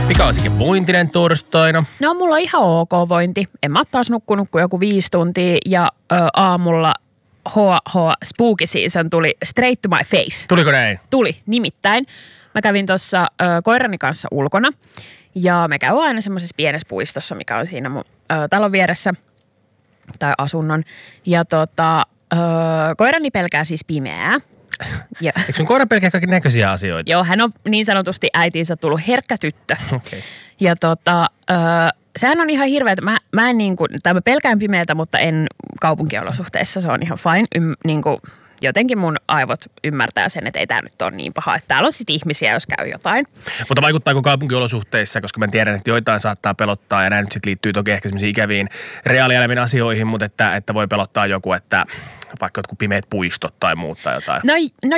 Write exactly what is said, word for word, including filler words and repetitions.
Mikä on sikin vointinen torstaina? No mulla on ihan ok vointi. En mä oon taas nukkunut kuin joku viisi tuntia ja ö, aamulla H H Spooky Season tuli straight to my face. Tuliko näin? Tuli, nimittäin. Mä kävin tuossa koirani kanssa ulkona ja me käydään aina semmoisessa pienessä puistossa, mikä on siinä mun ö, talon vieressä tai asunnon. Ja tota, ö, koirani pelkää siis pimeää. Ja, Eikö sun koira pelkää kaikki näköisiä asioita? joo, hän on niin sanotusti äitiinsä tullut herkkä tyttö. Okay. Ja tota, ö, sehän on ihan hirveä, että mä, mä en niin kuin, tai mä pelkään pimeätä, mutta en kaupunkiolosuhteissa, se on ihan fine. Ym, niin kuin, jotenkin mun aivot ymmärtää sen, että ei tää nyt ole niin paha, että täällä on sit ihmisiä, jos käy jotain. Mutta vaikuttaako kaupunkiolosuhteissa, koska mä tiedän, että joitain saattaa pelottaa ja näin nyt sitten liittyy toki ehkä semmoisiin ikäviin reaalielämän asioihin, mutta että, että voi pelottaa joku, että vaikka jotkut pimeät puistot tai muut tai jotain. No, no